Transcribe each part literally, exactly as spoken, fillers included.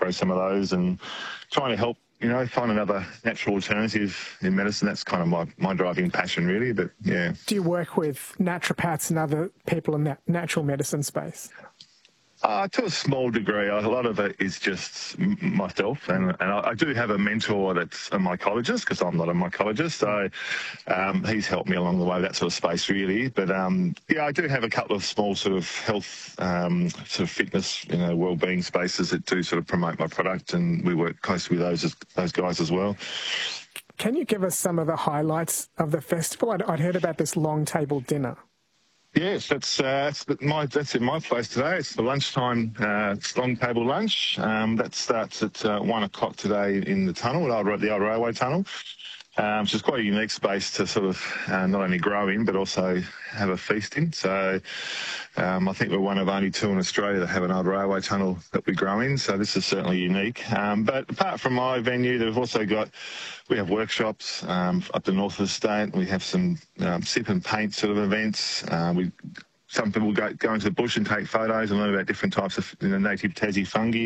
grow some of those and trying to help, you know, find another natural alternative in medicine. That's kind of my, my driving passion, really. But, yeah. Do you work with naturopaths and other people in that natural medicine space? Uh, to a small degree. A lot of it is just m- myself, and, and I, I do have a mentor that's a mycologist, because I'm not a mycologist, so um, he's helped me along the way, that sort of space, really. But, um, yeah, I do have a couple of small sort of health, um, sort of fitness, you know, wellbeing spaces that do sort of promote my product, and we work closely with those, those guys as well. Can you give us some of the highlights of the festival? I'd, I'd heard about this long table dinner. Yes, that's uh, that's my that's in my place today. It's the lunchtime uh, long table lunch. Um, that starts at uh, one o'clock today in the tunnel, the old railway tunnel. Um, which is quite a unique space to sort of uh, not only grow in but also have a feast in. So um, I think we're one of only two in Australia that have an old railway tunnel that we grow in. So this is certainly unique. Um, but apart from my venue, they've also got we have workshops um, up the north of the state. We have some um, sip and paint sort of events. Uh, we some people go go into the bush and take photos and learn about different types of you know, native Tassie fungi.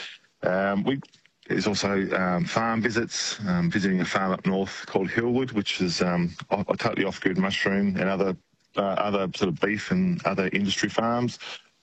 Um, we There's also um, farm visits, um, visiting a farm up north called Hillwood, which is um, a, a totally off-grid mushroom, and other uh, other sort of beef and other industry farms.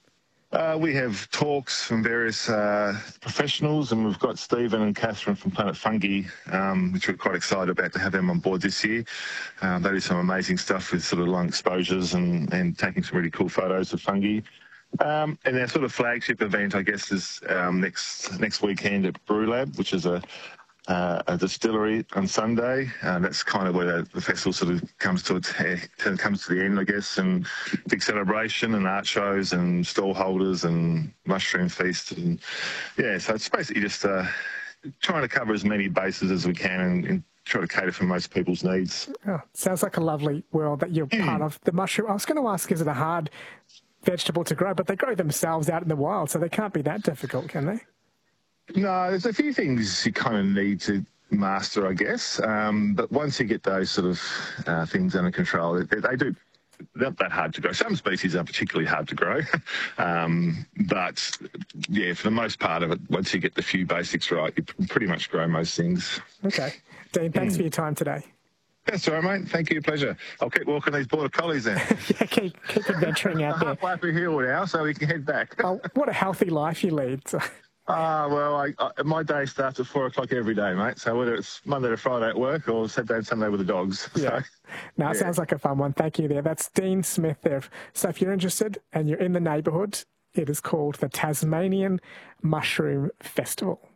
Uh, we have talks from various uh, professionals, and we've got Stephen and Catherine from Planet Fungi, um, which we're quite excited about to have them on board this year. Um, they do some amazing stuff with sort of long exposures and, and taking some really cool photos of fungi. Um, and our sort of flagship event, I guess, is um, next next weekend at Brew Lab, which is a uh, a distillery on Sunday. Uh, that's kind of where the, the festival sort of comes to its comes to the end, I guess, and big celebration and art shows and stall holders and mushroom feast, and yeah, so it's basically just uh, trying to cover as many bases as we can and, and try to cater for most people's needs. Oh, sounds like a lovely world that you're mm. part of. The mushroom. I was going to ask, is it a hard vegetable to grow? But they grow themselves out in the wild, so they can't be that difficult, can they? No, there's a few things you kind of need to master, I guess. Um, but once you get those sort of uh, things under control, they, they do. They're not that hard to grow. Some species are particularly hard to grow. um, but, yeah, for the most part of it, once you get the few basics right, you can pretty much grow most things. Okay. Dean, thanks mm. for your time today. That's all right, mate. Thank you. Pleasure. I'll keep walking these border collies then. yeah, keep, keep adventuring out there. Halfway up a hill now, so we can head back. Oh, what a healthy life you lead. Ah, uh, well, I, I, my day starts at four o'clock every day, mate. So whether it's Monday to Friday at work or Saturday and Sunday with the dogs. Yeah. So, no, it yeah. sounds like a fun one. Thank you there. That's Dean Smith there. So if you're interested and you're in the neighbourhood, it is called the Tasmanian Mushroom Festival.